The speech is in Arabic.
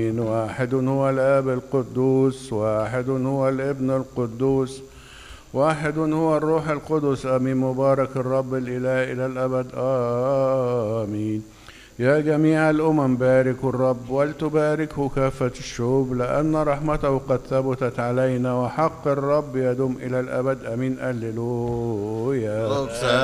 واحد هو الآب القدوس، واحد هو الابن القدوس، واحد هو الروح القدس، آمين. مبارك الرب الإله إلى الأبد، آمين. يا جميع الأمم باركوا الرب، ولتباركه كافة الشعوب، لأن رحمته قد ثبتت علينا، وحق الرب يدوم إلى الأبد، آمين. هللويا.